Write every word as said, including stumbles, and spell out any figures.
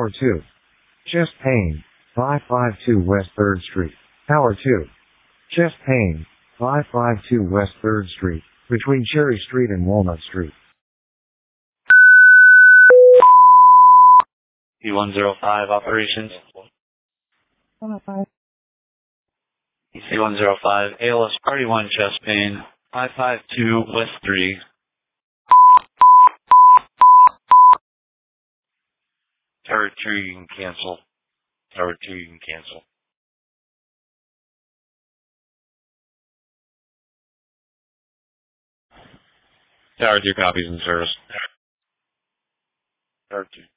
Tower two. Chest pain, five five two West third Street. Tower two. Chest pain, five five two West third Street, between Cherry Street and Walnut Street. P one zero five operations. C one zero five, A L S Party one chest pain, five five two West three. Tower two, you can cancel. Tower two, you can cancel. Tower two copies in service. Tower two.